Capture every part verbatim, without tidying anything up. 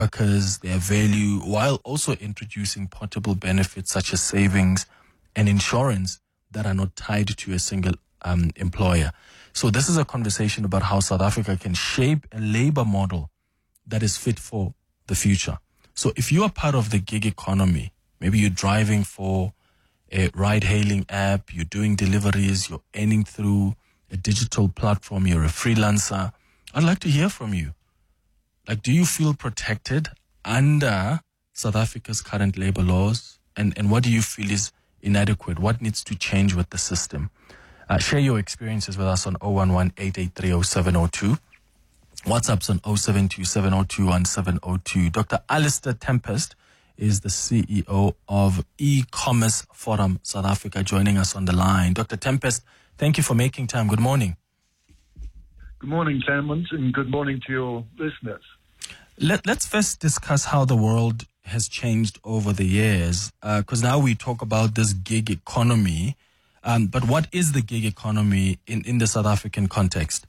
workers, their value, while also introducing portable benefits such as savings and insurance that are not tied to a single um, employer. So this is a conversation about how South Africa can shape a labor model that is fit for the future. So if you are part of the gig economy, maybe you're driving for a ride-hailing app, you're doing deliveries, you're earning through a digital platform, you're a freelancer, I'd like to hear from you. Like, do you feel protected under South Africa's current labor laws? And, and what do you feel is inadequate? What needs to change with the system? Uh, share your experiences with us on zero one one, eight eight three, zero seven zero two. WhatsApp's on zero seven two, seven zero two, one seven zero two. Doctor Alistair Tempest is the C E O of E-Commerce Forum South Africa, joining us on the line. Doctor Tempest, thank you for making time. Good morning. Good morning, Clement, and good morning to your listeners. Let, let's first discuss how the world has changed over the years, because uh, now we talk about this gig economy. Um, but what is the gig economy in, in the South African context?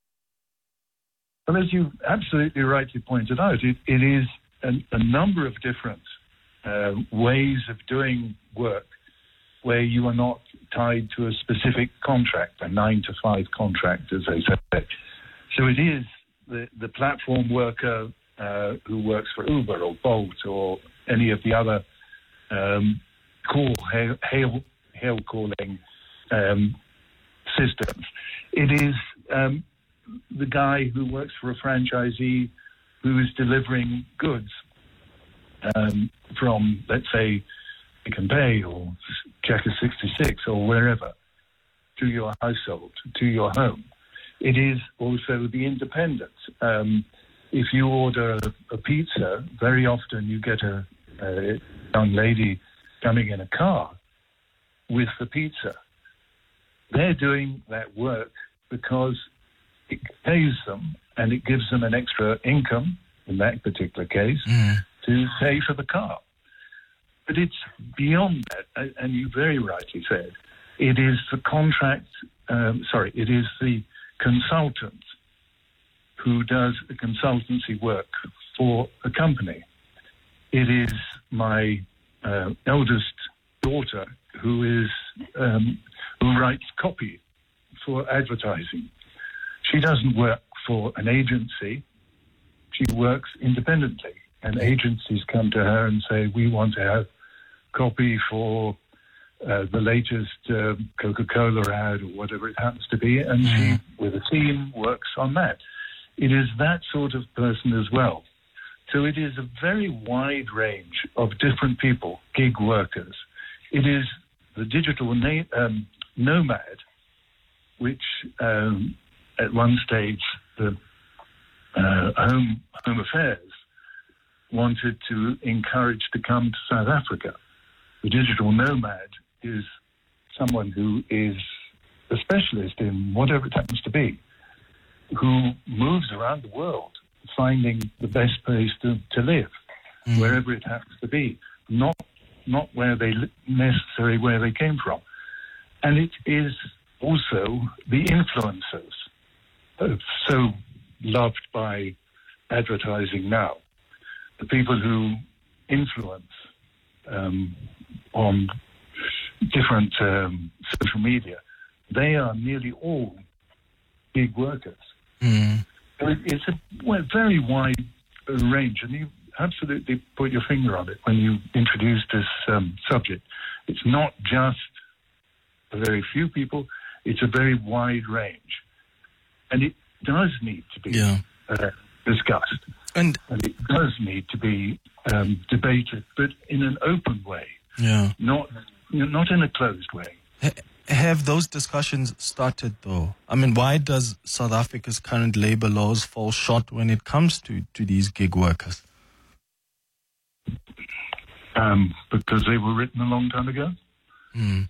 Well, as you absolutely rightly pointed out, it, it is a, a number of different uh, ways of doing work where you are not tied to a specific contract, a nine to five contract, as they say. So it is the, the platform worker uh, who works for Uber or Bolt or any of the other um, call, hail, hail, hail calling um, systems. It is um, the guy who works for a franchisee who is delivering goods um, from, let's say, Pick n Pay or Checker sixty-six or wherever to your household, to your home. It is also the independent. Um, if you order a, a pizza, very often you get a, a young lady coming in a car with the pizza. They're doing that work because it pays them and it gives them an extra income, in that particular case, mm. to pay for the car. But it's beyond that, and you very rightly said, it is the contract, um, sorry, it is the consultant who does the consultancy work for a company. It is my uh, eldest daughter who is um, who writes copy for advertising. She doesn't work for an agency. She works independently, and agencies come to her and say, we want to have copy for uh, the latest uh, Coca-Cola ad or whatever it happens to be, and mm. she, with a team, works on that. It is that sort of person as well. So it is a very wide range of different people, gig workers. It is the digital na- um, nomad, which um, at one stage the uh, Home, Home Affairs wanted to encourage to come to South Africa. The digital nomad is someone who is a specialist in whatever it happens to be, who moves around the world finding the best place to, to live, mm. wherever it happens to be, not not where they li- necessarily where they came from. And it is also the influencers, uh, so loved by advertising now, the people who influence um, on different um, social media. They are nearly all gig workers. Mm. So it, it's a well, very wide uh, range, and you absolutely put your finger on it when you introduced this um, subject. It's not just a very few people, it's a very wide range. And it does need to be yeah. uh, discussed. And, and it does need to be um, debated, but in an open way, yeah. not you know, not in a closed way. H- have those discussions started, though? I mean, why does South Africa's current labor laws fall short when it comes to, to these gig workers? Um, because they were written a long time ago. Mm.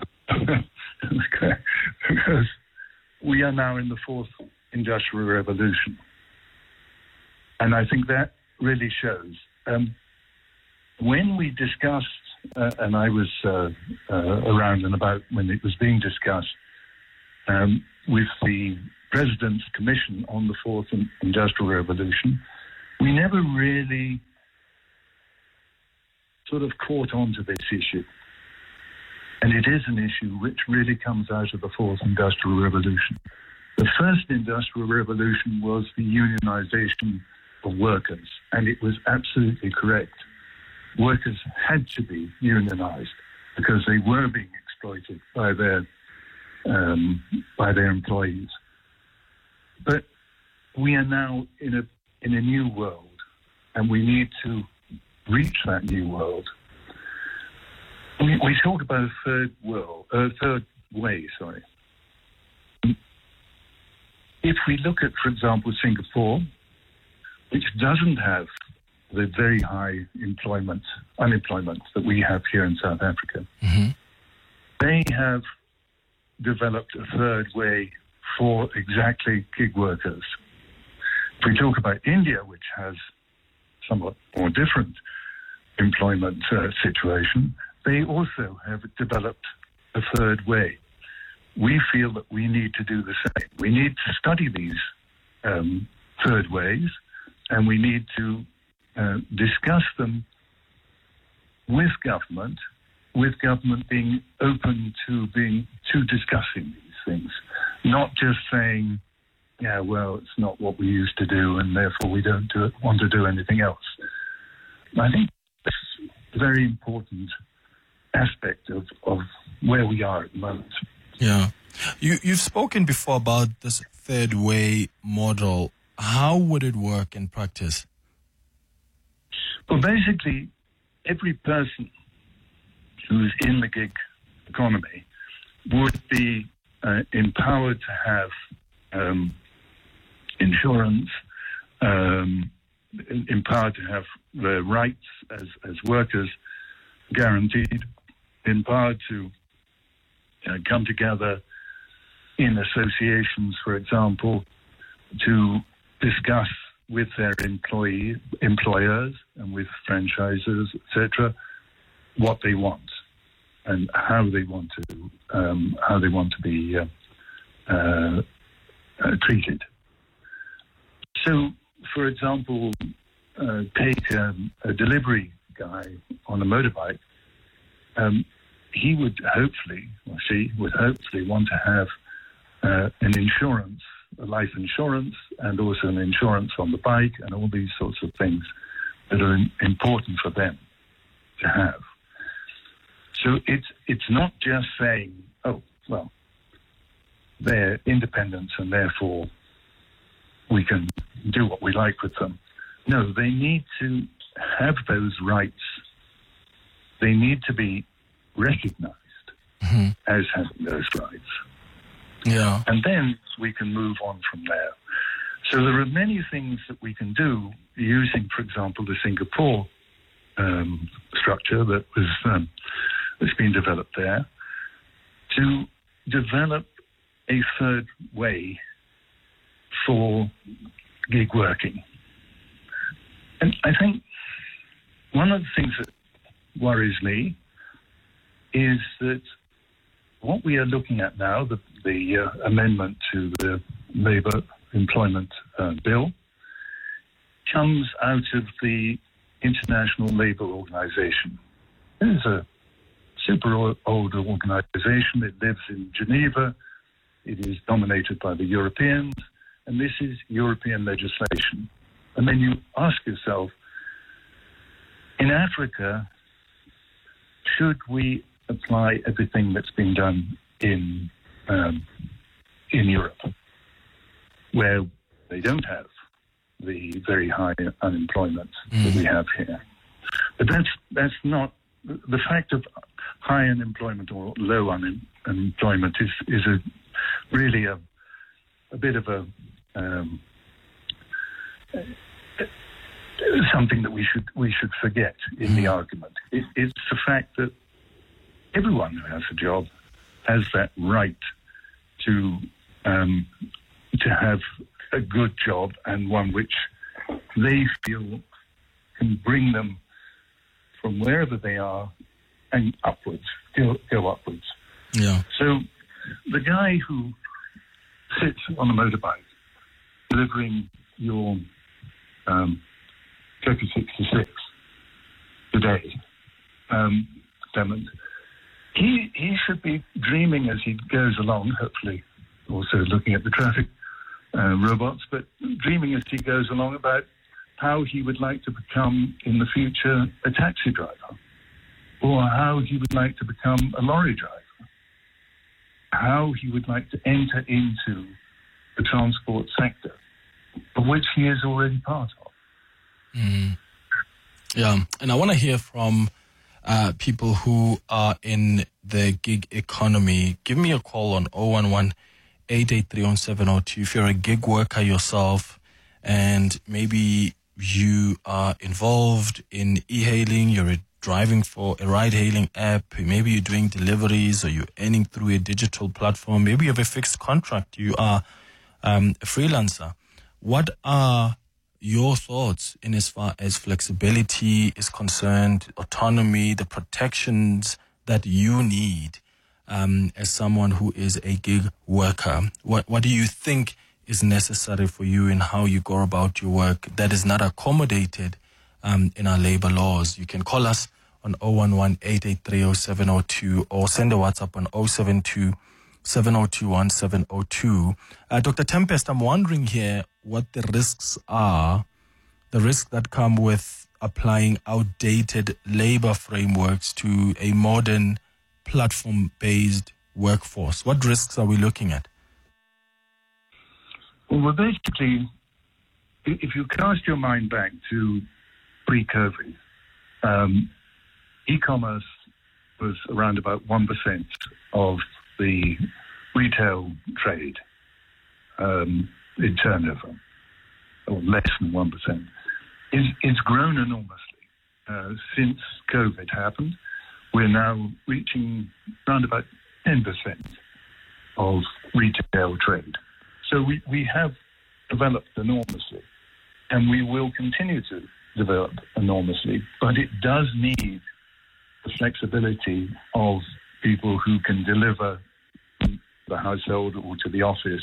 Because we are now in the fourth industrial revolution. And I think that really shows. Um, when we discussed, uh, and I was uh, uh, around and about when it was being discussed, um, with the President's Commission on the Fourth Industrial Revolution, we never really sort of caught on to this issue. And it is an issue which really comes out of the fourth industrial revolution. The first industrial revolution was the unionization of workers, and it was absolutely correct. Workers had to be unionized because they were being exploited by their um, by their employees. But we are now in a in a new world, and we need to reach that new world. We, we talk about a third world, a third way. Sorry. If we look at, for example, Singapore, which doesn't have the very high employment, unemployment that we have here in South Africa, Mm-hmm. they have developed a third way for exactly gig workers. If we talk about India, which has somewhat more different employment uh, situation, they also have developed a third way. We feel that we need to do the same. We need to study these um, third ways, and we need to uh, discuss them with government, with government being open to being to discussing these things, not just saying, yeah, well, it's not what we used to do, and therefore we don't do it, want to do anything else. I think that's a very important aspect of, of where we are at the moment. Yeah. You, you've spoken before about this third way model. How would it work in practice? Well, basically, every person who's in the gig economy would be uh, empowered to have um, insurance, um, empowered to have their rights as, as workers guaranteed, empowered to uh, come together in associations, for example, to discuss with their employee, employers and with franchisers, et cetera, what they want and how they want to um, how they want to be uh, uh, uh, treated. So, for example, uh, take um, a delivery guy on a motorbike. Um, he would hopefully, or she would hopefully want to have uh, an insurance, a life insurance, and also an insurance on the bike, and all these sorts of things that are in, important for them to have. So it's it's not just saying, oh, well, they're independent and therefore we can do what we like with them. No, they need to have those rights. They need to be recognized Mm-hmm. as having those rights. Yeah. And then we can move on from there. So there are many things that we can do using, for example, the Singapore um, structure that was um, that's been developed there to develop a third way for gig working. And I think one of the things that worries me is that what we are looking at now, the, the uh, amendment to the Labour Employment uh, Bill, comes out of the International Labour Organization. It is a super old organization. It lives in Geneva. It is dominated by the Europeans, and this is European legislation. And then you ask yourself, in Africa, should we apply everything that's been done in um, in Europe, where they don't have the very high unemployment mm. that we have here? But that's that's not the fact of high unemployment or low un- unemployment is is a really a a bit of a um, something that we should we should forget in mm. the argument. It, it's the fact that everyone who has a job has that right to um, to have a good job and one which they feel can bring them from wherever they are and upwards, go, go upwards. Yeah. So the guy who sits on a motorbike delivering your um, circa sixty-six today, um, Clement, he, he should be dreaming as he goes along, hopefully also looking at the traffic uh, robots, but dreaming as he goes along about how he would like to become in the future a taxi driver, or how he would like to become a lorry driver, how he would like to enter into the transport sector, of which he is already part of. Mm. Yeah, and I want to hear from uh, people who are in the gig economy. Give me a call on zero one one, eight eight three, one seven zero two if you're a gig worker yourself and maybe you are involved in e-hailing, you're driving for a ride-hailing app, maybe you're doing deliveries or you're earning through a digital platform, maybe you have a fixed contract, you are um, a freelancer. What are your thoughts in as far as flexibility is concerned, autonomy, the protections that you need um, as someone who is a gig worker? What, what do you think is necessary for you in how you go about your work that is not accommodated um, in our labor laws? You can call us on zero one one, eight eight three, zero seven zero two or send a WhatsApp on zero seven two, seven zero two, one seven zero two. Uh, Doctor Tempest, I'm wondering here what the risks are, the risks that come with applying outdated labor frameworks to a modern platform-based workforce. What risks are we looking at? Well, we're basically, if you cast your mind back to pre-COVID, um, e-commerce was around about one percent of the retail trade um, in turnover, or less than one percent. It's, it's grown enormously. Uh, since COVID happened, we're now reaching around about ten percent of retail trade. So we, we have developed enormously, and we will continue to develop enormously, but it does need the flexibility of people who can deliver to the household or to the office,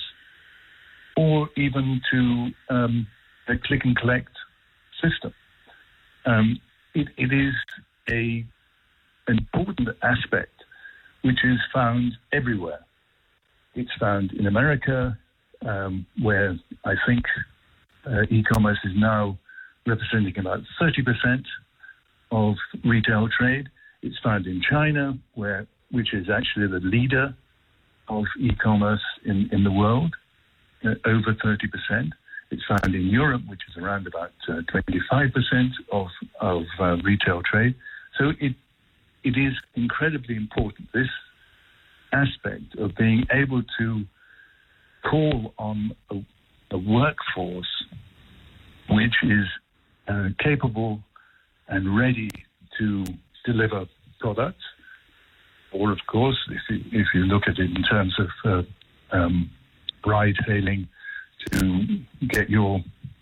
or even to um, a click and collect system. Um, it, it is a important aspect which is found everywhere. It's found in America, um, where I think uh, e-commerce is now representing about thirty percent of retail trade. It's found in China, where which is actually the leader of e-commerce in, in the world, uh, over thirty percent. It's found in Europe, which is around about uh, twenty-five percent of, of uh, retail trade. So it it is incredibly important, this aspect of being able to call on a, a workforce which is uh, capable and ready to deliver products. Or, of course, if you, if you look at it in terms of uh, um, ride-hailing, to get your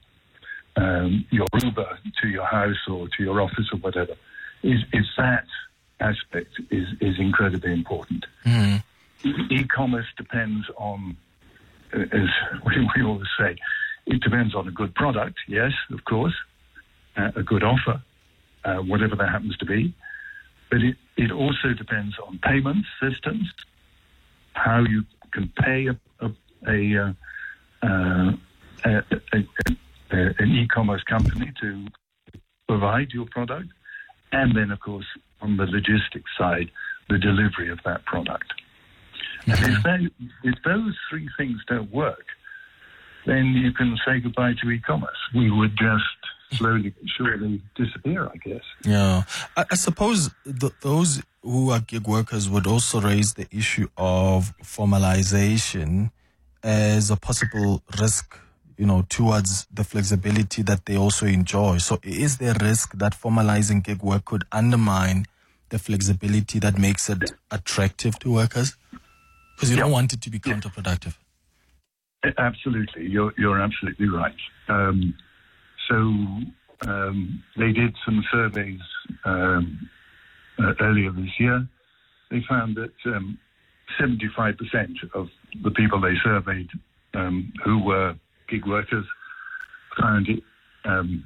um, your Uber to your house or to your office or whatever, is, is that aspect is, is incredibly important. Mm. E-commerce depends on, as we, we always say, it depends on a good product, yes, of course, uh, a good offer, uh, whatever that happens to be. But it, it also depends on payment systems, how you can pay a, a, a, uh, a, a, a, an e-commerce company to provide your product, and then, of course, on the logistics side, the delivery of that product. Mm-hmm. And if, they, if those three things don't work, then you can say goodbye to e-commerce. We would just slowly but surely disappear, I guess. Yeah. I, I suppose th- those who are gig workers would also raise the issue of formalization as a possible risk, you know, towards the flexibility that they also enjoy. So is there a risk that formalizing gig work could undermine the flexibility that makes it attractive to workers? Because you yeah. don't want it to be counterproductive. Absolutely. You're, you're absolutely right. Um, so um, they did some surveys um, uh, earlier this year. They found that um, seventy-five percent of the people they surveyed um, who were gig workers found it um,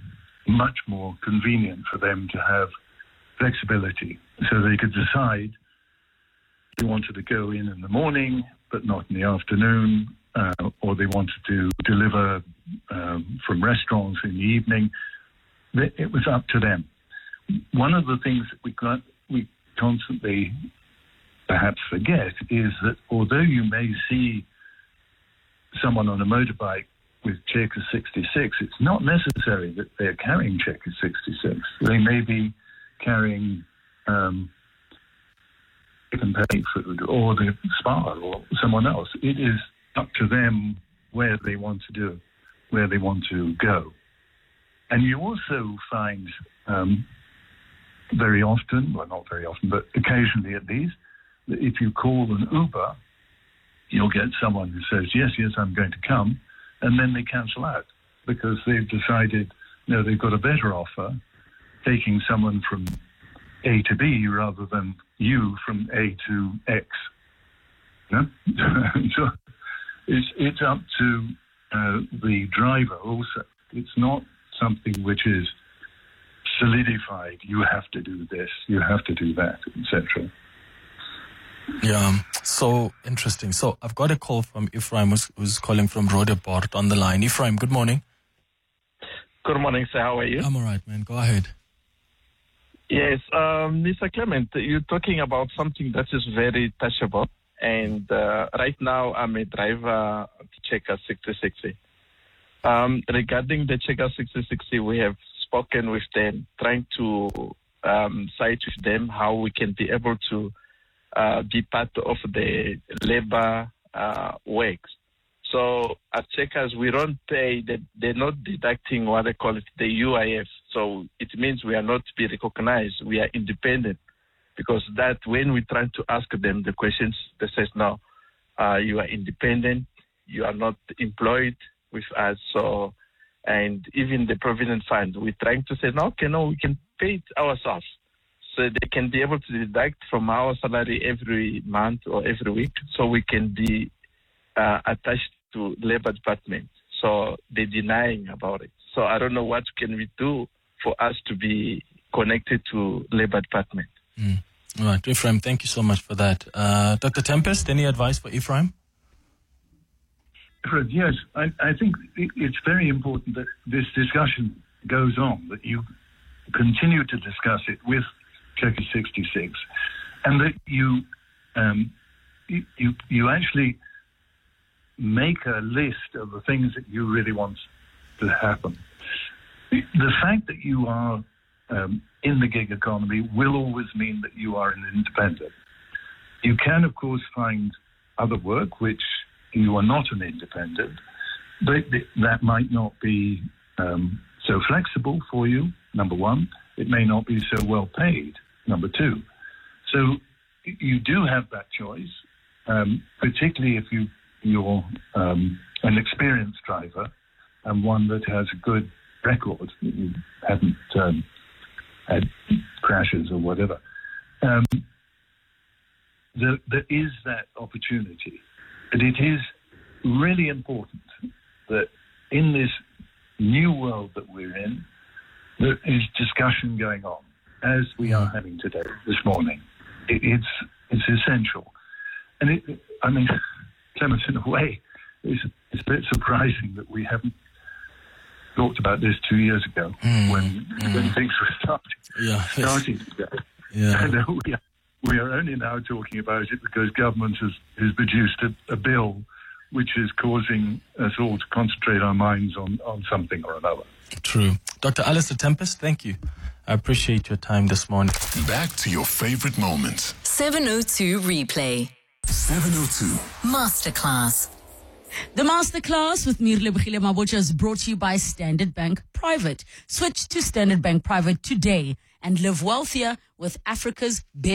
much more convenient for them to have flexibility, so they could decide they wanted to go in in the morning but not in the afternoon, uh, or they wanted to deliver um, from restaurants in the evening. It was up to them. One of the things that we got, we constantly perhaps forget is that although you may see someone on a motorbike with Checker sixty-six, it's not necessary that they're carrying Checker sixty-six. They may be carrying um, and pay food or the spa or someone else. It is up to them where they want to do, where they want to go. And you also find um, very often, well, not very often, but occasionally at least, that if you call an Uber, you'll get someone who says, yes, yes, I'm going to come, and then they cancel out because they've decided, no, they've got a better offer, taking someone from A to B rather than you from A to X. No? So it's, it's up to uh, the driver also. It's not something which is solidified. You have to do this, you have to do that, et cetera. Yeah, so interesting. So I've got a call from Ephraim, who's, who's calling from Roodepoort on the line. Ephraim, good morning. Good morning, sir. How are you? I'm all right, man. Go ahead. Yes, um, Mister Clement, you're talking about something that is very touchable. And uh, right now, I'm a driver of Checker sixty sixty. Um, regarding the Checker sixty sixty, we have spoken with them, trying to um, cite with them how we can be able to uh, be part of the labor uh, works. So at Checkers, we don't pay, they, they're not deducting what they call it, the U I F. So it means we are not to be recognized. We are independent, because that when we try to ask them the questions, they say, no, uh, you are independent, you are not employed with us. So, and even the Provident Fund, we're trying to say, no, okay, no, we can pay it ourselves. So they can be able to deduct from our salary every month or every week, so we can be uh, attached to Labor Department. So they're denying about it. So I don't know what can we do for us to be connected to Labor Department. Mm. All right, Ephraim, thank you so much for that. Uh, Doctor Tempest, any advice for Ephraim? Yes, I, I think it's very important that this discussion goes on, that you continue to discuss it with Checker sixty-six, and that you, um, you, you, you actually make a list of the things that you really want to happen. The fact that you are um, in the gig economy will always mean that you are an independent. You can, of course, find other work which you are not an independent, but that might not be um, so flexible for you, number one. It may not be so well paid, number two. So you do have that choice, um, particularly if you, you're um, an experienced driver and one that has a good record, that you haven't um, had crashes or whatever. Um, there, there is that opportunity. But it is really important that in this new world that we're in, there is discussion going on, as we are having today, this morning. It, it's it's essential. And it, I mean, Clemens, in a way, it's, it's a bit surprising that we haven't talked about this two years ago mm, when, mm. when things were starting, yeah. starting today. Yeah. And we are, we are only now talking about it because government has, has produced a, a bill which is causing us all to concentrate our minds on, on something or another. True. Doctor Alistair Tempest, thank you. I appreciate your time this morning. Back to your favorite moments. seven oh two Replay. seven oh two. Masterclass. The Masterclass with Mirlebogile Mabocha is brought to you by Standard Bank Private. Switch to Standard Bank Private today and live wealthier with Africa's best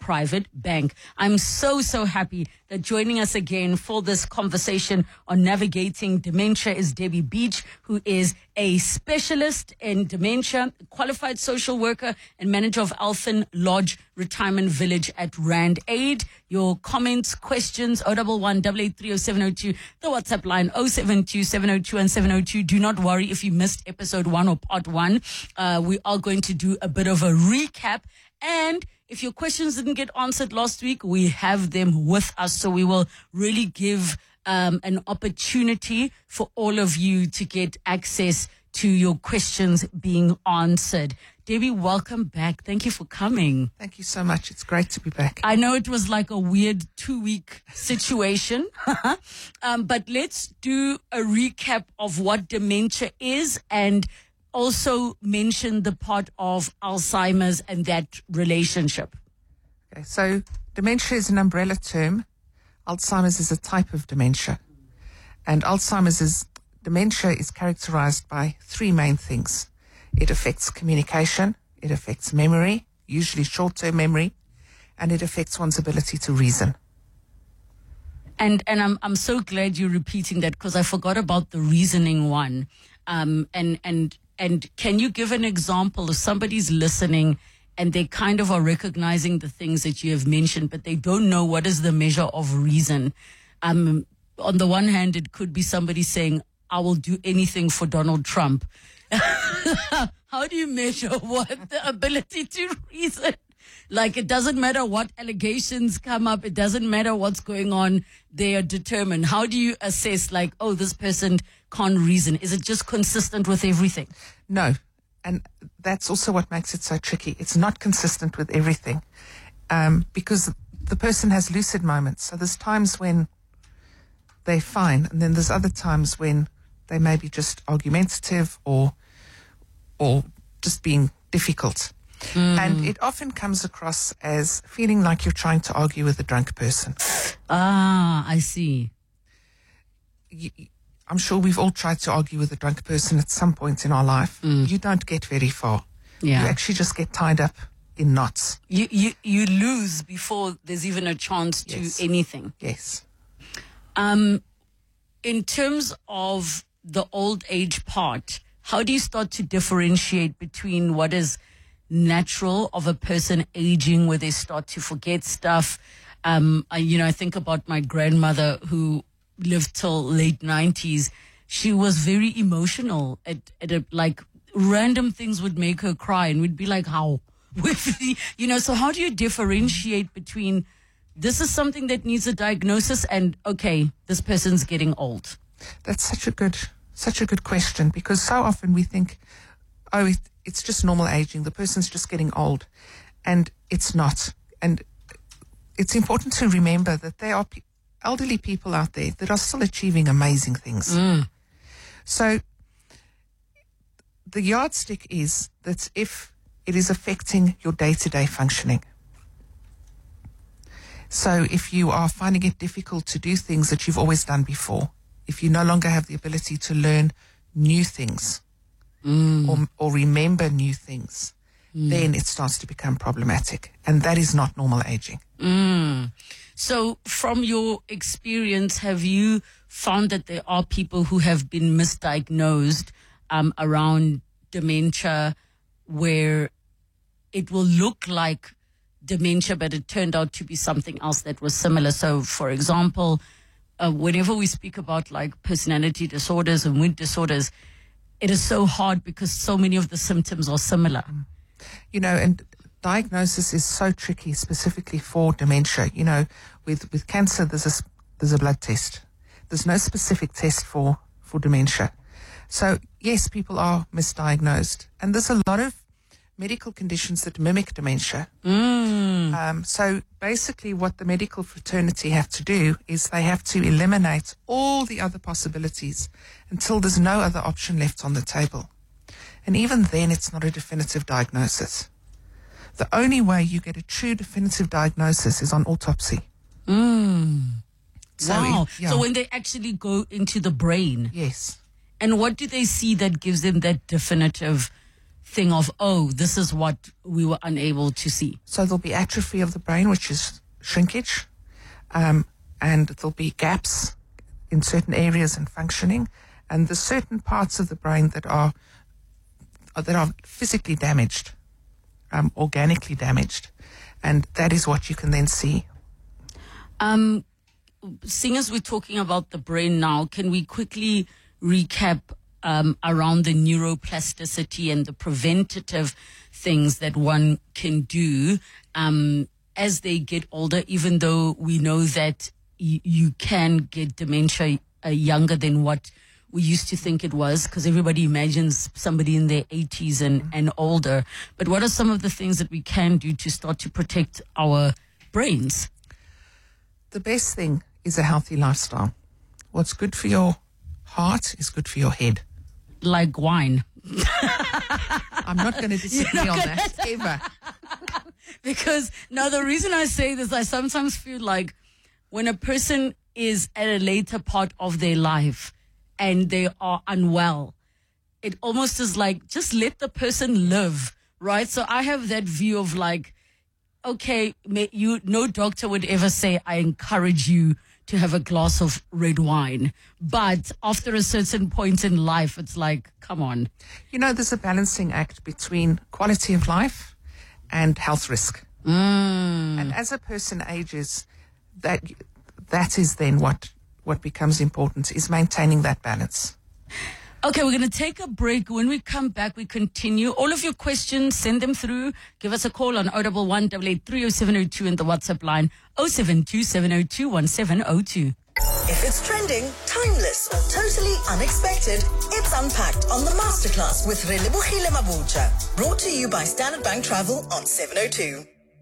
Private Bank. I'm so, so happy that joining us again for this conversation on navigating dementia is Debbie Beach, who is a specialist in dementia, qualified social worker and manager of Alphen Lodge Retirement Village at Rand Aid. Your comments, questions, oh one one, eight eight three, oh seven oh two, the WhatsApp line oh seven two, seven oh two, and seven oh two. Do not worry if you missed episode one or part one. Uh, we are going to do a bit of a recap, and if your questions didn't get answered last week, we have them with us. So we will really give um, an opportunity for all of you to get access to your questions being answered. Debbie, welcome back. Thank you for coming. Thank you so much. It's great to be back. I know it was like a weird two-week situation, um, but let's do a recap of what dementia is and also mention the part of Alzheimer's and that relationship. Okay, so dementia is an umbrella term. Alzheimer's is a type of dementia. And Alzheimer's is, dementia is characterized by three main things. It affects communication, it affects memory, usually short-term memory, and it affects one's ability to reason. And and I'm I'm so glad you're repeating that, because I forgot about the reasoning one. Um and and and can you give an example if somebody's listening and they kind of are recognizing the things that you have mentioned, but they don't know what is the measure of reason? Um, on the one hand, it could be somebody saying, I will do anything for Donald Trump. How do you measure what the ability to reason? Like, it doesn't matter what allegations come up. It doesn't matter what's going on. They are determined. How do you assess, like, oh, this person can't reason? Is it just consistent with everything? No. And that's also what makes it so tricky. It's not consistent with everything, um, because the person has lucid moments. So there's times when they're fine, and then there's other times when they may be just argumentative or or just being difficult. Mm. And it often comes across as feeling like you're trying to argue with a drunk person. Ah, I see. You, I'm sure we've all tried to argue with a drunk person at some point in our life. Mm. You don't get very far. Yeah. You actually just get tied up in knots. You you, you lose before there's even a chance to Yes. anything. Yes. Um, in terms of the old age part, how do you start to differentiate between what is natural of a person aging, where they start to forget stuff? Um, I, you know, I think about my grandmother who lived till late nineties. She was very emotional. At, at a, like random things would make her cry, and we'd be like, how? You know, so how do you differentiate between this is something that needs a diagnosis and, okay, this person's getting old? That's such a good, such a good question, because so often we think, oh, it, it's just normal aging. The person's just getting old, and it's not. And it's important to remember that there are pe- elderly people out there that are still achieving amazing things. Mm. So the yardstick is that if it is affecting your day-to-day functioning. So if you are finding it difficult to do things that you've always done before, if you no longer have the ability to learn new things mm. or, or remember new things, mm. then it starts to become problematic. And that is not normal aging. Mm. So from your experience, have you found that there are people who have been misdiagnosed um, around dementia, where it will look like dementia, but it turned out to be something else that was similar? So, for example, uh, whenever we speak about like personality disorders and mood disorders, it is so hard because so many of the symptoms are similar. You know, and diagnosis is so tricky, specifically for dementia. You know, with, with cancer, there's a, there's a blood test. There's no specific test for, for dementia. So, yes, people are misdiagnosed. And there's a lot of medical conditions that mimic dementia. Mm. Um, so basically what the medical fraternity have to do is they have to eliminate all the other possibilities until there's no other option left on the table. And even then, it's not a definitive diagnosis. The only way you get a true definitive diagnosis is on autopsy. Mm. So wow. it- yeah. So when they actually go into the brain. Yes. And what do they see that gives them that definitive thing of, oh, this is what we were unable to see? So there'll be atrophy of the brain, which is shrinkage, um, and there'll be gaps in certain areas in functioning, and there's certain parts of the brain that are that are physically damaged, um, organically damaged, and that is what you can then see. Um, seeing as we're talking about the brain now, can we quickly recap um, around the neuroplasticity and the preventative things that one can do um, as they get older, even though we know that y- you can get dementia uh, younger than what we used to think it was, because everybody imagines somebody in their eighties and, and older. But what are some of the things that we can do to start to protect our brains? The best thing is a healthy lifestyle. What's good for your heart is good for your head. Like wine. I'm not going to disagree on that, ever. Because, now the reason I say this, I sometimes feel like when a person is at a later part of their life and they are unwell, it almost is like, just let the person live, right? So I have that view of like, okay, may you, no doctor would ever say, I encourage you to have a glass of red wine. But after a certain point in life, it's like, come on. You know, there's a balancing act between quality of life and health risk. Mm. And as a person ages, that that is then what, what becomes important, is maintaining that balance. Okay, we're going to take a break. When we come back, we continue. All of your questions, send them through. Give us a call on oh one one, eight eight three, oh seven oh two and the WhatsApp line oh seven two, seven oh two, one seven oh two. If it's trending, timeless or totally unexpected, it's Unpacked on the Masterclass with Relebogile Mabotja. Brought to you by Standard Bank Travel on seven oh two.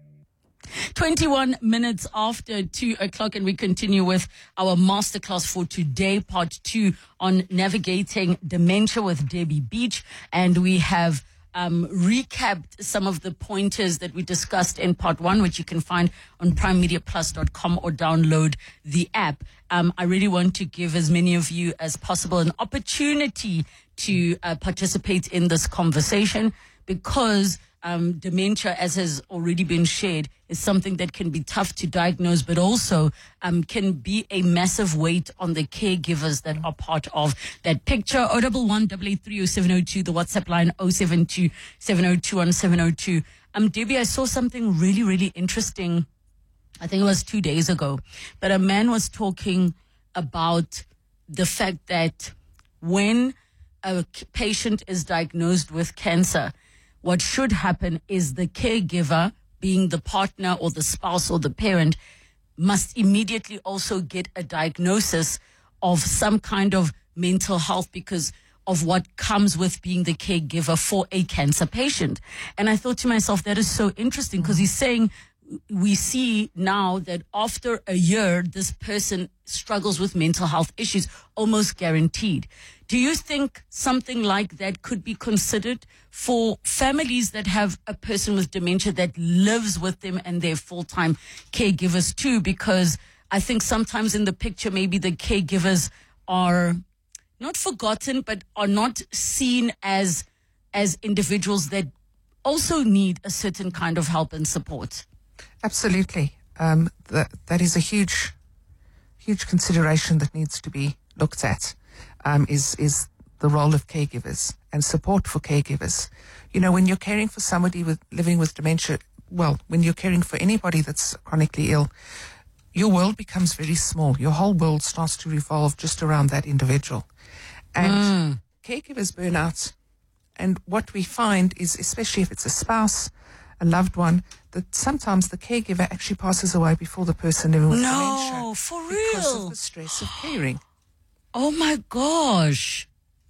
twenty-one minutes after two o'clock, and we continue with our masterclass for today, part two on navigating dementia with Debbie Beach. And we have um, recapped some of the pointers that we discussed in part one, which you can find on prime media plus dot com or download the app. Um, I really want to give as many of you as possible an opportunity to uh, participate in this conversation, because Um, dementia, as has already been shared, is something that can be tough to diagnose, but also um, can be a massive weight on the caregivers that are part of that picture. oh one one, eight eight three, oh seven oh two, the WhatsApp line oh seven two, seven oh two, one seven oh two. Um, Debbie, I saw something really, really interesting. I think it was two days ago, but a man was talking about the fact that when a patient is diagnosed with cancer, what should happen is the caregiver, being the partner or the spouse or the parent, must immediately also get a diagnosis of some kind of mental health because of what comes with being the caregiver for a cancer patient. And I thought to myself, that is so interesting, because he's saying we see now that after a year, this person struggles with mental health issues, almost guaranteed. Do you think something like that could be considered for families that have a person with dementia that lives with them and they're full-time caregivers too? Because I think sometimes in the picture, maybe the caregivers are not forgotten, but are not seen as, as individuals that also need a certain kind of help and support. Absolutely. Um, that, that is a huge, huge consideration that needs to be looked at, um, is, is the role of caregivers and support for caregivers. You know, when you're caring for somebody with living with dementia, well, when you're caring for anybody that's chronically ill, your world becomes very small. Your whole world starts to revolve just around that individual. And mm. caregivers burn out. And what we find is, especially if it's a spouse, a loved one, that sometimes the caregiver actually passes away before the person living with no, dementia. No, for real? Because of the stress of caring. Oh my gosh.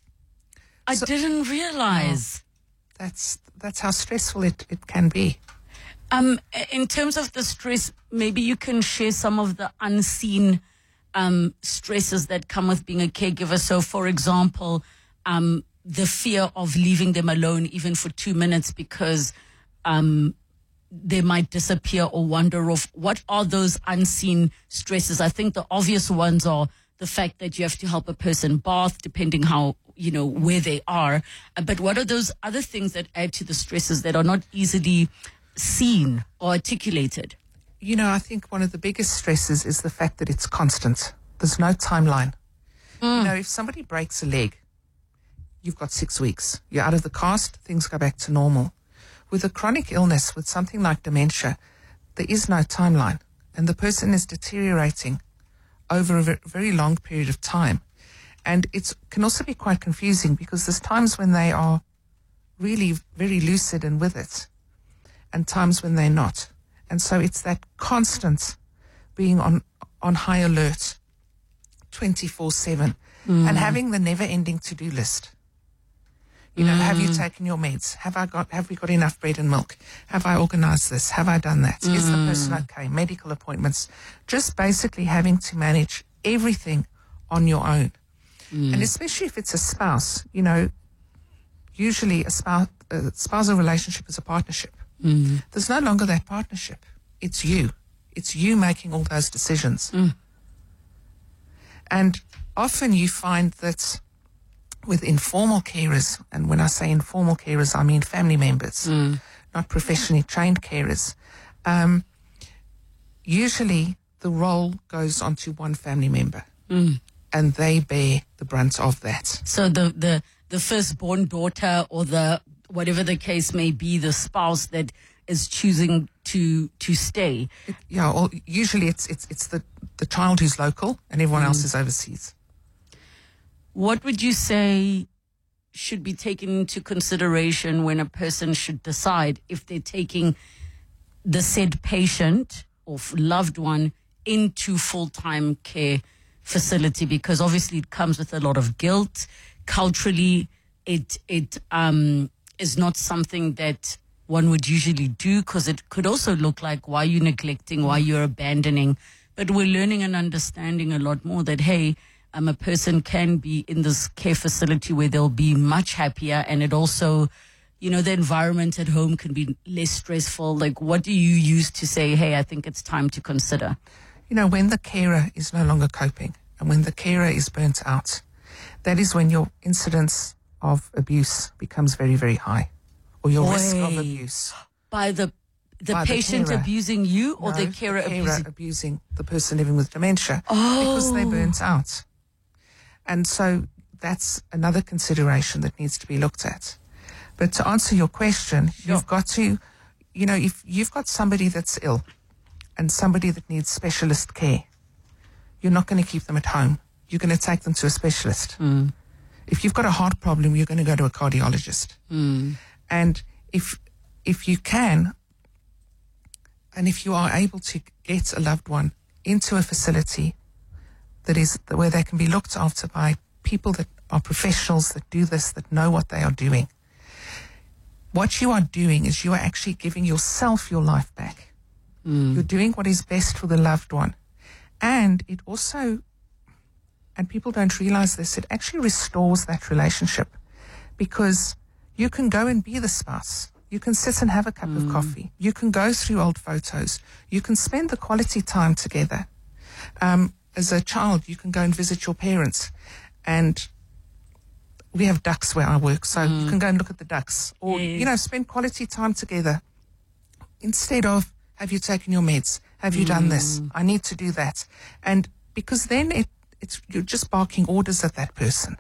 I so, didn't realize. Oh, that's that's how stressful it, it can be. Um, in terms of the stress, maybe you can share some of the unseen um, stresses that come with being a caregiver. So, for example, um, the fear of leaving them alone even for two minutes because um, they might disappear or wander off. What are those unseen stresses? I think the obvious ones are the fact that you have to help a person bath, depending how you know, where they are. Uh, But what are those other things that add to the stresses that are not easily seen or articulated? You know, I think one of the biggest stresses is the fact that it's constant. There's no timeline. You know, if somebody breaks a leg, you've got six weeks. You're out of the cast, things go back to normal. With a chronic illness, with something like dementia, there is no timeline. And the person is deteriorating over a ve- very long period of time. And it can also be quite confusing because there's times when they are really very lucid and with it, and times when they're not. And so it's that constant being on, on high alert twenty-four seven and having the never-ending to-do list. You know, have you taken your meds? Have I got? Have we got enough bread and milk? Have I organised this? Have I done that? Is the person okay? Medical appointments. Just basically having to manage everything on your own. And especially if it's a spouse, you know, usually a spouse, a spousal relationship is a partnership. There's no longer that partnership. It's you. It's you making all those decisions. And often you find that with informal carers, and when I say informal carers, I mean family members, not professionally trained carers, um, usually the role goes onto one family member, and they bear the brunt of that. So the, the, the firstborn daughter or the, whatever the case may be, the spouse that is choosing to to stay. It, yeah, or usually it's it's it's the, the child who's local and everyone else is overseas. What would you say should be taken into consideration when a person should decide if they're taking the said patient or f- loved one into full-time care facility? Because obviously it comes with a lot of guilt. Culturally, it it um is not something that one would usually do, because it could also look like, why are you neglecting, why you're abandoning? But we're learning and understanding a lot more that, hey, um, a person can be in this care facility where they'll be much happier, and it also, you know, the environment at home can be less stressful. Like, what do you use to say, hey, I think it's time to consider? You know, when the carer is no longer coping and when the carer is burnt out, that is when your incidence of abuse becomes very, very high, or your risk of Oi. abuse. By the the By the patient carer. abusing you, or No, the carer abusing? abusing the person living with dementia Oh. because they're burnt out. And so that's another consideration that needs to be looked at. But to answer your question, you've got to, you know, if you've got somebody that's ill and somebody that needs specialist care, you're not going to keep them at home. You're going to take them to a specialist. If you've got a heart problem, you're going to go to a cardiologist. And if if you can, and if you are able to get a loved one into a facility that is where they can be looked after by people that are professionals, that do this, that know what they are doing, what you are doing is you are actually giving yourself your life back. You're doing what is best for the loved one. And it also, and people don't realize this, it actually restores that relationship, because you can go and be the spouse. You can sit and have a cup of coffee. You can go through old photos. You can spend the quality time together. Um, as a child, you can go and visit your parents. And we have ducks where I work, so you can go and look at the ducks. Or, Yes. you know, spend quality time together. Instead of, have you taken your meds? Have you done this? I need to do that. And because then it, it's you're just barking orders at that person.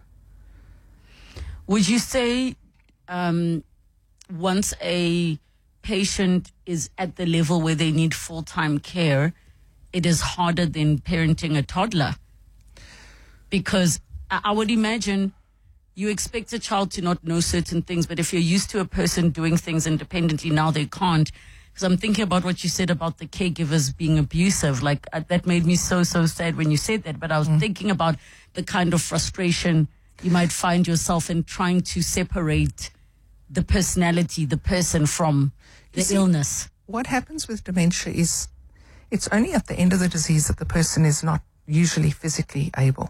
Would you say um, once a patient is at the level where they need full-time care, it is harder than parenting a toddler? Because I, I would imagine you expect a child to not know certain things, but if you're used to a person doing things independently, now they can't. Because I'm thinking about what you said about the caregivers being abusive. Like, uh, that made me so, so sad when you said that. But I was thinking about the kind of frustration you might find yourself in trying to separate the personality, the person, from the see, illness. What happens with dementia is it's only at the end of the disease that the person is not usually physically able.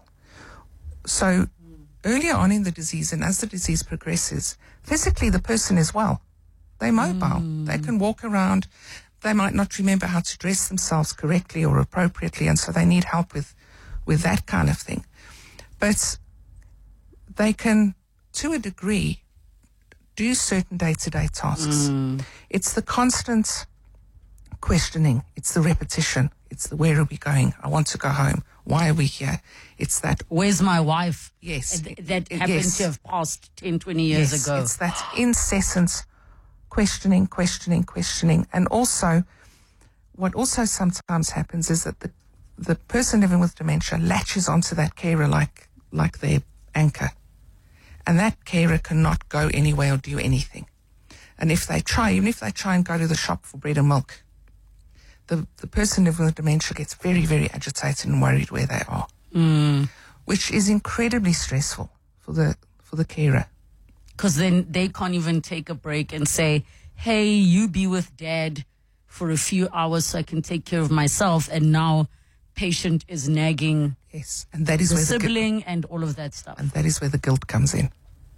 So earlier on in the disease, and as the disease progresses, physically the person is well. They're mobile. They can walk around. They might not remember how to dress themselves correctly or appropriately, and so they need help with, with that kind of thing. But they can, to a degree, do certain day-to-day tasks. Mm. It's the constant questioning. It's the repetition. It's the where are we going? I want to go home. Why are we here? It's that. Where's my wife? Yes. Th- That happened Yes. to have passed ten, twenty years Yes, ago. it's that incessant questioning, questioning, questioning. And also, what also sometimes happens is that the, the person living with dementia latches onto that carer like, like their anchor. And that carer cannot go anywhere or do anything. And if they try, even if they try and go to the shop for bread and milk, the, the person living with dementia gets very, very agitated and worried where they are, Mm. which is incredibly stressful for the for the carer. Because then they can't even take a break and say, hey, you be with dad for a few hours so I can take care of myself. And now patient is nagging Yes, and that is the where the, gu- sibling and all of that stuff. and that is where the guilt comes in.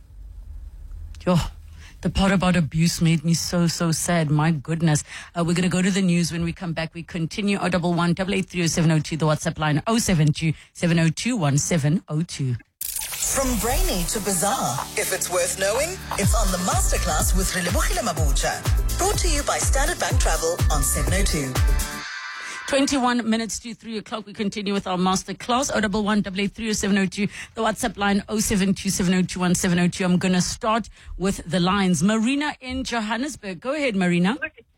Yo, the part about abuse made me so, so sad. My goodness. Uh, we're going to go to the news. When we come back, we continue. oh one one, eight eight three oh seven oh two, the WhatsApp line oh seven two, seven oh two, one seven oh two. From brainy to bizarre, if it's worth knowing, it's on the Masterclass with Relebogile Mabucha. Brought to you by Standard Bank Travel on seven oh two. twenty-one minutes to three o'clock. We continue with our master class. oh one one, eight eight three oh seven oh two. The WhatsApp line oh seven two, seven oh two, one seven oh two. I'm going to start with the lines. Marina in Johannesburg. Go ahead, Marina.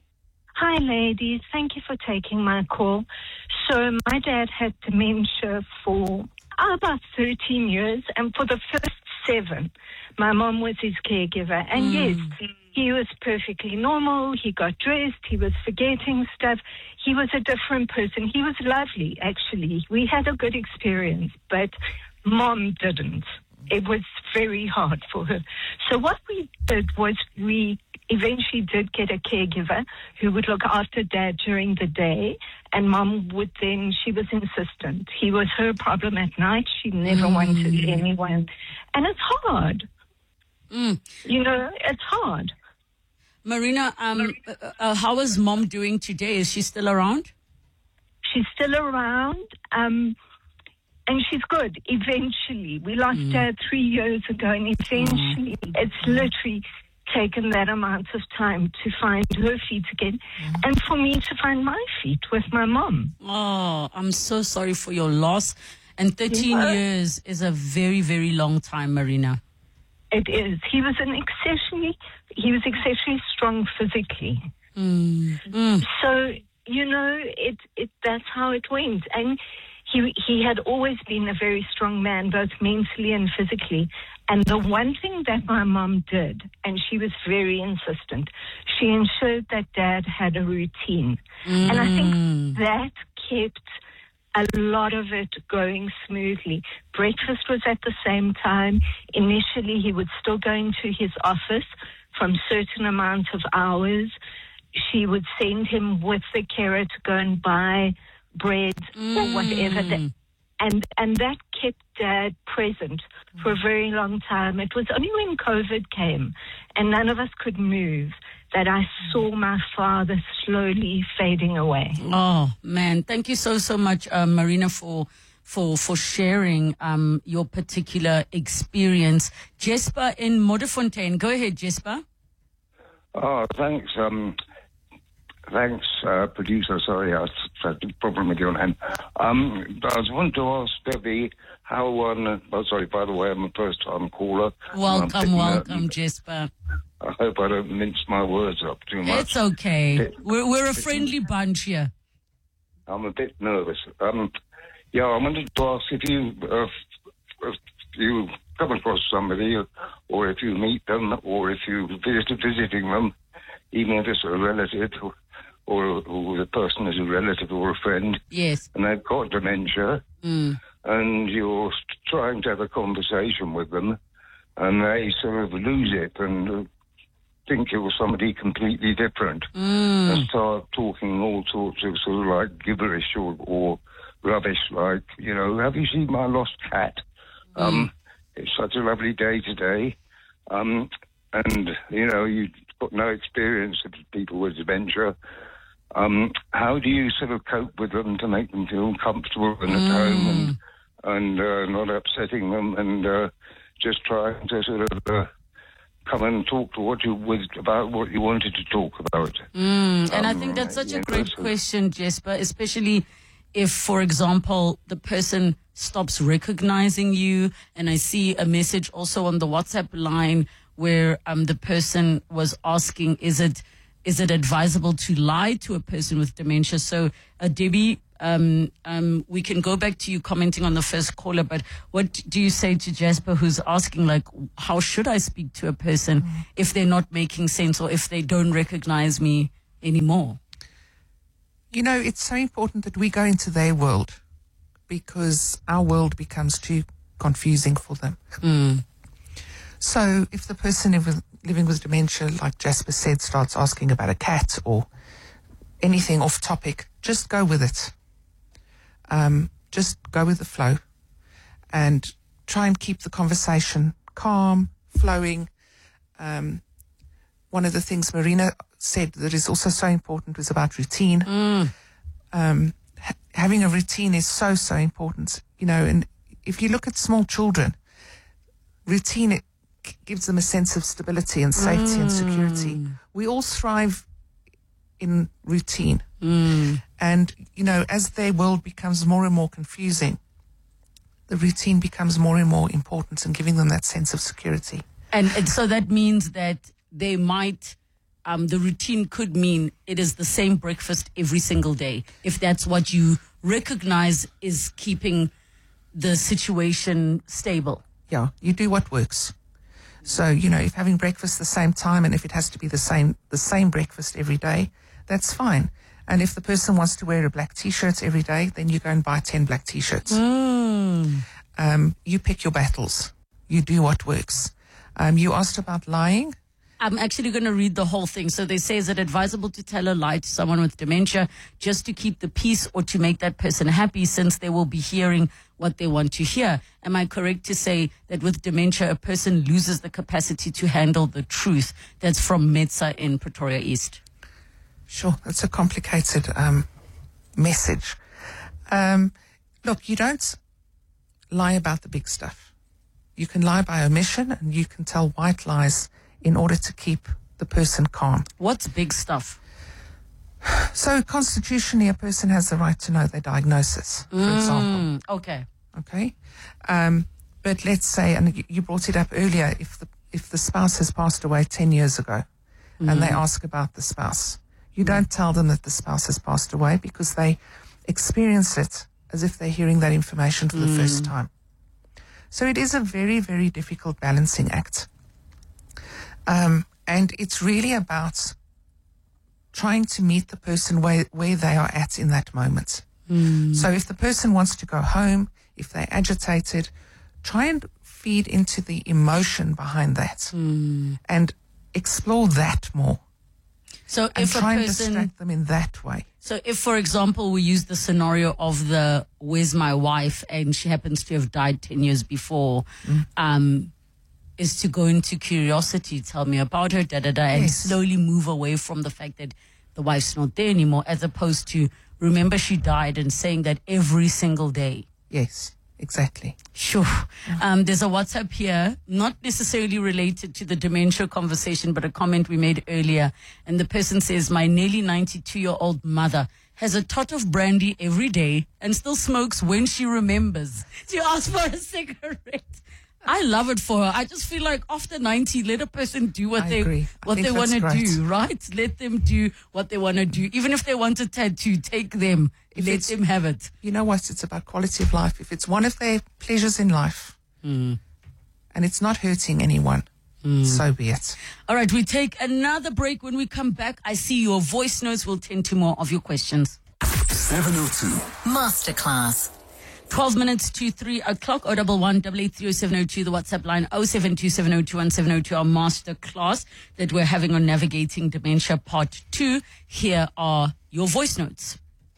Hi, ladies. Thank you for taking my call. So my dad had dementia for about thirteen years, and for the first seven, my mom was his caregiver. And yes, he was perfectly normal. He got dressed. He was forgetting stuff. He was a different person. He was lovely, actually. We had a good experience, but mom didn't. It was very hard for her. So what we did was we eventually did get a caregiver who would look after dad during the day, and mom would then, she was insistent. He was her problem at night. She never Mm. wanted anyone. And it's hard. Mm. You know, it's hard. Marina, um, uh, uh, how is mom doing today? Is she still around? She's still around, um, and she's good. Eventually, we lost her three years ago, and eventually, it's literally taken that amount of time to find her feet again, and for me to find my feet with my mom. Oh, I'm so sorry for your loss. And thirteen Yeah. years is a very, very long time, Marina. It is. He was an exceptionally, he was exceptionally strong physically. Mm. Mm. So, you know, it, it, that's how it went. And he, he had always been a very strong man, both mentally and physically. And the one thing that my mom did, and she was very insistent, she ensured that dad had a routine. Mm. And I think that kept a lot of it going smoothly. Breakfast was at the same time. Initially, he would still go into his office from certain amount of hours. She would send him with the carer to go and buy bread or whatever. That, and, and that kept dad present for a very long time. It was only when COVID came and none of us could move that I saw my father slowly fading away. Oh man, thank you so so much, uh, Marina, for for for sharing um your particular experience. Jesper in Modderfontein, go ahead, Jesper. Oh, thanks. Um, thanks, uh, producer. Sorry, I had a problem with your name. Um, I was wanting to ask Debbie how on. Uh, oh, sorry. By the way, I'm a first-time caller. Welcome, welcome, Jesper. I hope I don't mince my words up too much. It's okay. We're we're a friendly bunch here. I'm a bit nervous. Um, yeah, I wanted to ask if you uh, if you come across somebody, or if you meet them, or if you visit visiting them, even if it's a relative, or, or, or the person is a relative or a friend, yes, and they've got dementia, mm. and you're trying to have a conversation with them, and they sort of lose it and uh, think you're somebody completely different, mm. and start talking all sorts of sort of like gibberish or, or rubbish, like, you know, have you seen my lost cat? Mm. Um, it's such a lovely day today. Um, and, you know, you've got no experience of people with dementia. Um, how do you sort of cope with them to make them feel comfortable and at Mm. home and, and uh, not upsetting them? And, uh, just trying to sort of uh, come and talk to what you with about what you wanted to talk about. Mm, and Um, I think that's such a you know, great so- question, Jesper, especially if, for example, the person stops recognizing you. And I see a message also on the WhatsApp line where um, the person was asking, is it is it advisable to lie to a person with dementia? So, uh, Debbie, um, um, we can go back to you commenting on the first caller, but what do you say to Jasper, who's asking, like, how should I speak to a person mm. if they're not making sense or if they don't recognize me anymore? You know, it's so important that we go into their world because our world becomes too confusing for them. Mm. So if the person living, living with dementia, like Jasper said, starts asking about a cat or anything off topic, just go with it. Um, just go with the flow and try and keep the conversation calm, flowing. Um, one of the things Marina said that is also so important was about routine. Mm. Um, ha- having a routine is so, so important, you know, and if you look at small children, routine, it g- gives them a sense of stability and safety mm. and security. We all thrive in routine. Mm. And, you know, as their world becomes more and more confusing, the routine becomes more and more important in giving them that sense of security. And, and so that means that they might, um, the routine could mean it is the same breakfast every single day, if that's what you recognize is keeping the situation stable. Yeah, you do what works. So, you know, if having breakfast the same time and if it has to be the same the same breakfast every day, that's fine. And if the person wants to wear a black T-shirt every day, then you go and buy ten black T-shirts. Mm. Um, you pick your battles. You do what works. Um, you asked about lying. I'm actually going to read the whole thing. So they say, is it advisable to tell a lie to someone with dementia just to keep the peace or to make that person happy, since they will be hearing what they want to hear? Am I correct to say that with dementia, a person loses the capacity to handle the truth? That's from Metsa in Pretoria East. Sure, that's a complicated um, message. Um, look, you don't lie about the big stuff. You can lie by omission and you can tell white lies in order to keep the person calm. What's big stuff? So constitutionally, a person has the right to know their diagnosis, for mm, example. Okay. Okay. Um, but let's say, and you- you brought it up earlier, if the if the spouse has passed away ten years ago mm. and they ask about the spouse, you mm. don't tell them that the spouse has passed away because they experience it as if they're hearing that information for mm. the first time. So it is a very, very difficult balancing act. Um, and it's really about trying to meet the person where, where they are at in that moment. Mm. So if the person wants to go home, if they're agitated, try and feed into the emotion behind that mm. and explore that more. So and if try a and person, distract them in that way. So if, for example, we use the scenario of the where's my wife and she happens to have died ten years before, Mm. um, is to go into curiosity, tell me about her, da da da, and Yes. slowly move away from the fact that the wife's not there anymore, as opposed to remember she died and saying that every single day. Yes, exactly. Sure. Um, there's a WhatsApp here, not necessarily related to the dementia conversation, but a comment we made earlier. And the person says, my nearly ninety-two-year-old mother has a tot of brandy every day and still smokes when she remembers to ask for a cigarette. I love it for her. I just feel like after ninety, let a person do what I they agree. I what think they want that's to great. do, right? Let them do what they want to do. Even if they want a tattoo, take them. If let it's- them have it. You know what? It's about quality of life. If it's one of their pleasures in life Mm. and it's not hurting anyone, so be it. All right, we take another break. When we come back, I see your voice notes. We'll tend to more of your questions. seven oh two. Masterclass. twelve minutes to three o'clock. oh one one, eight eight three oh seven oh two, the WhatsApp line oh seven two seven oh two one seven oh two, our master class that we're having on Navigating Dementia Part two. Here are your voice notes.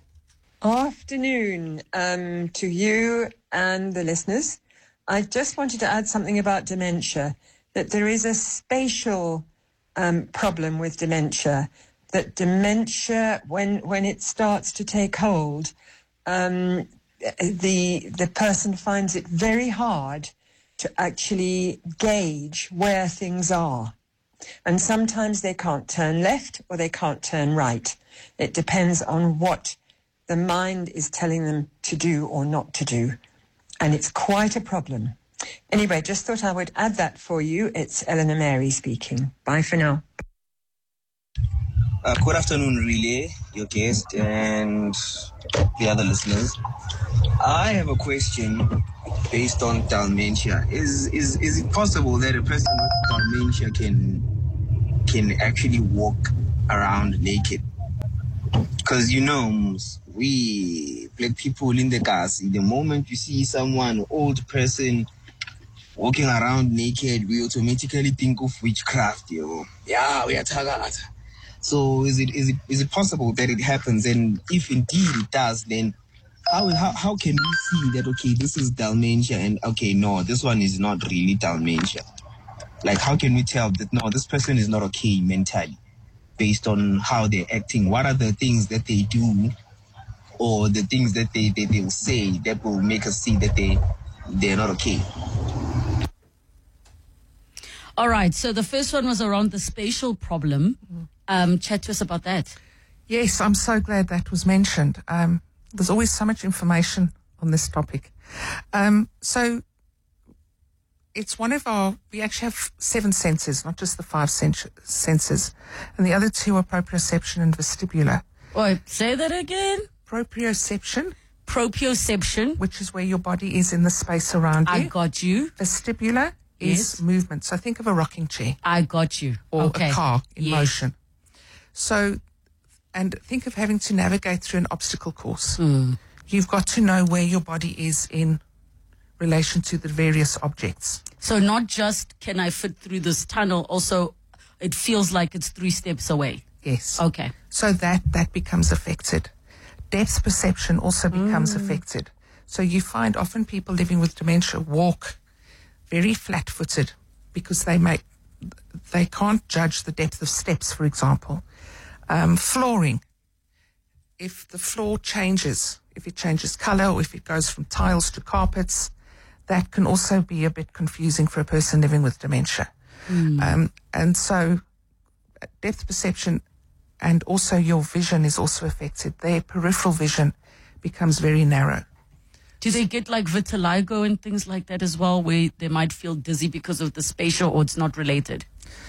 Afternoon um, to you and the listeners. I just wanted to add something about dementia, that there is a spatial um, problem with dementia, that dementia, when, when it starts to take hold, um, the, the person finds it very hard to actually gauge where things are. And sometimes they can't turn left or they can't turn right. It depends on what the mind is telling them to do or not to do. And it's quite a problem. Anyway, just thought I would add that for you. It's Eleanor Mary speaking. Bye for now. Uh, good afternoon, Relay, your guest, and the other listeners. I have a question based on dementia. Is is is it possible that a person with dementia can can actually walk around naked? Because, you know, we black people in the cars, the moment you see someone, an old person walking around naked, we automatically think of witchcraft, you know. Yeah, we are tagata. So is it is it is it possible that it happens? And if indeed it does, then how how how can we see that, okay, this is dementia, and okay, no, this one is not really dementia? Like, how can we tell that no, this person is not okay mentally based on how they're acting? What are the things that they do or the things that they, they, they will say that will make us see that they they're not okay? All right, so the first one was around the spatial problem. Um, chat to us about that. Yes, I'm so glad that was mentioned. Um, there's always so much information on this topic. Um, so it's one of our, we actually have seven senses, not just the five sen- senses. And the other two are proprioception and vestibular. Wait, say that again? Proprioception. Proprioception. Which is where your body is in the space around you. I got you. Vestibular is Yes. movement. So think of a rocking chair. I got you. Or Okay. a car in Yes. motion. So, and think of having to navigate through an obstacle course. Mm. You've got to know where your body is in relation to the various objects. So not just can I fit through this tunnel, also it feels like it's three steps away. Yes. Okay. So that, that becomes affected. Depth perception also becomes Mm. affected. So you find often people living with dementia walk very flat-footed because they make, they can't judge the depth of steps, for example. Um, flooring. If the floor changes, if it changes color or if it goes from tiles to carpets, that can also be a bit confusing for a person living with dementia. Mm. Um, and so depth perception and also your vision is also affected. Their peripheral vision becomes very narrow. Do they get like vitiligo and things like that as well, where they might feel dizzy because of the spatial, or it's not related?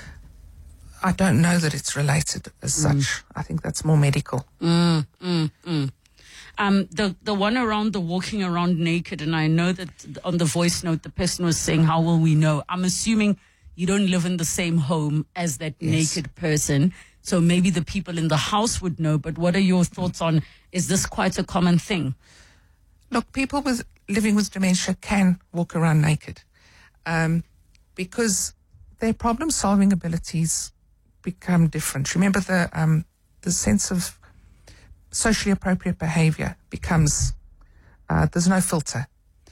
I don't know that it's related as Mm. such. I think that's more medical. Mm, mm, mm. Um, the the one around the walking around naked, and I know that on the voice note the person was saying, how will we know? I'm assuming you don't live in the same home as that Yes. naked person, so maybe the people in the house would know, but what are your thoughts on, is this quite a common thing? Look, people with living with dementia can walk around naked um, because their problem-solving abilities become different. Remember, the um, the sense of socially appropriate behavior becomes, uh, there's no filter.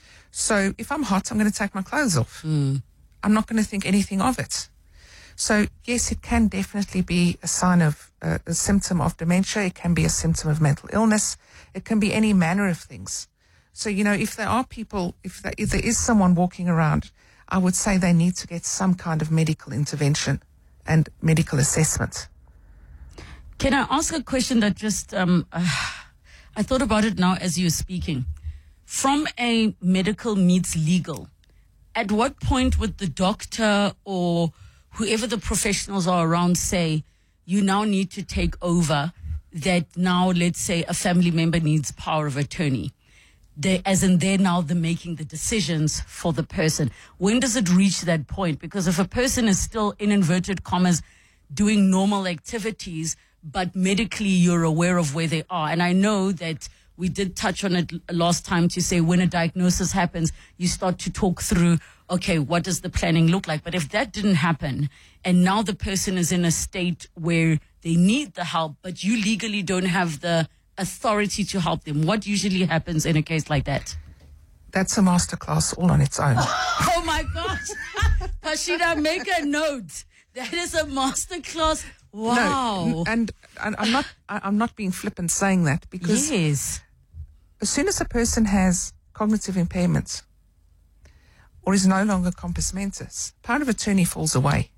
So if I'm hot, I'm going to take my clothes off. Mm. I'm not going to think anything of it. So yes, it can definitely be a sign of, uh, a symptom of dementia. It can be a symptom of mental illness. It can be any manner of things. So, you know, if there are people, if there, if there is someone walking around, I would say they need to get some kind of medical intervention and medical assessment. Can I ask a question that just, um, uh, I thought about it now as you were speaking. From a medical meets legal, at what point would the doctor or whoever the professionals are around say, you now need to take over, that now, let's say, a family member needs power of attorney? They, as in they're now the making the decisions for the person. When does it reach that point? Because if a person is still, in inverted commas, doing normal activities, but medically you're aware of where they are. And I know that we did touch on it last time to say when a diagnosis happens, you start to talk through, okay, what does the planning look like? But if that didn't happen and now the person is in a state where they need the help, but you legally don't have the authority to help them, what usually happens in a case like that? That's a masterclass all on its own. Oh my gosh. Pashida, make a note. That is a masterclass. Wow. No, and, and I'm not I- I'm not being flippant saying that, because yes, as soon as a person has cognitive impairments, or is no longer compos mentis, power of attorney falls away.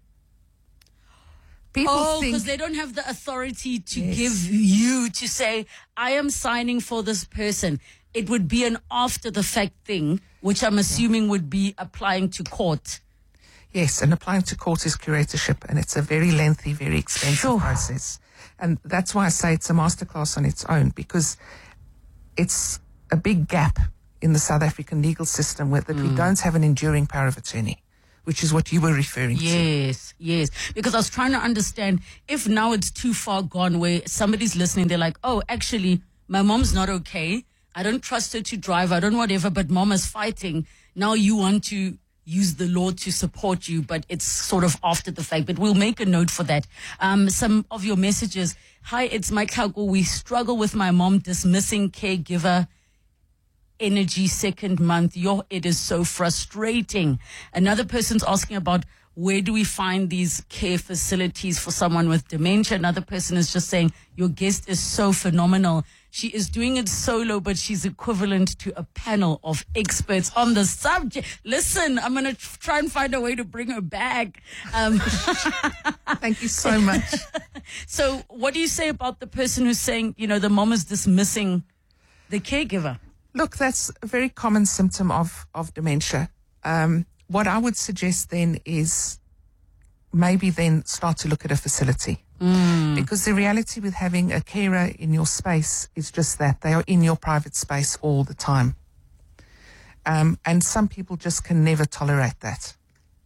People oh, think because they don't have the authority to Yes. give you to say, I am signing for this person. It would be an after the fact thing, which I'm assuming would be applying to court. Yes, and applying to court is curatorship, and it's a very lengthy, very expensive Sure. process. And that's why I say it's a masterclass on its own, because it's a big gap in the South African legal system where that we don't have an enduring power of attorney, which is what you were referring to. Yes, yes. Because I was trying to understand if now it's too far gone where somebody's listening, they're like, oh, actually, my mom's not okay. I don't trust her to drive. I don't whatever, but mom is fighting. Now you want to use the law to support you, but it's sort of after the fact. But we'll make a note for that. Um, some of your messages. Hi, it's Mike Hago. We struggle with my mom dismissing caregiver energy second month. Yo, it is so frustrating. Another person's asking about where do we find these care facilities for someone with dementia? Another person is just saying, your guest is so phenomenal. She is doing it solo, but she's equivalent to a panel of experts on the subject. Listen, I'm going to try and find a way to bring her back. Um, Thank you so much. So what do you say about the person who's saying, you know, the mom is dismissing the caregiver? Look, that's a very common symptom of, of dementia. Um, what I would suggest then is maybe then start to look at a facility. Mm. Because the reality with having a carer in your space is just that. They are in your private space all the time. Um, and some people just can never tolerate that.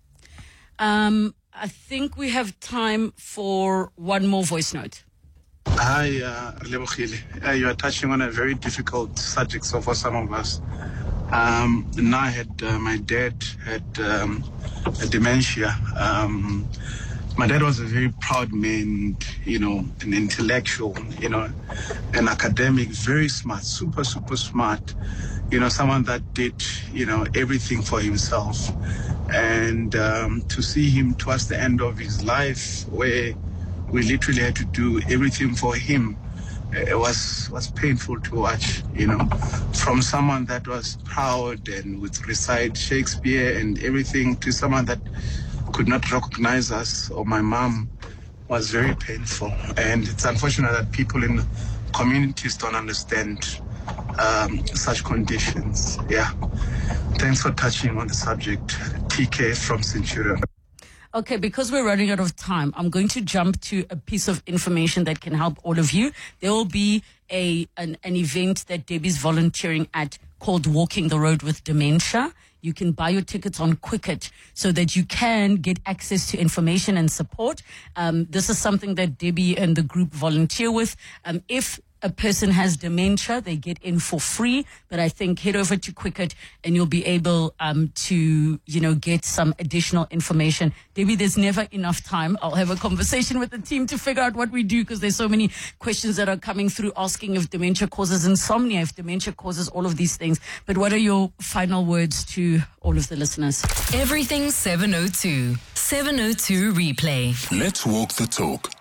Um, I think we have time for one more voice note. Hi, uh, Relebohile. Uh, you are touching on a very difficult subject so for some of us. Um, now I had, uh, my dad had um, a dementia. Um, my dad was a very proud man, you know, an intellectual, you know, an academic, very smart, super, super smart, you know, someone that did, you know, everything for himself. And um, to see him towards the end of his life where we literally had to do everything for him, it was was painful to watch, you know, from someone that was proud and would recite Shakespeare and everything to someone that could not recognize us or my mom was very painful. And it's unfortunate that people in communities don't understand um, such conditions. Yeah. Thanks for touching on the subject. T K from Centurion. Okay, because we're running out of time, I'm going to jump to a piece of information that can help all of you. There will be a an, an event that Debbie's volunteering at called Walking the Road with Dementia. You can buy your tickets on Quicket so that you can get access to information and support. Um, this is something that Debbie and the group volunteer with. Um, if a person has dementia, they get in for free, but I think head over to Quicket and you'll be able um, to, you know, get some additional information. Debbie, there's never enough time. I'll have a conversation with the team to figure out what we do because there's so many questions that are coming through asking if dementia causes insomnia, if dementia causes all of these things. But what are your final words to all of the listeners? Everything seven oh two. seven oh two Replay. Let's walk the talk.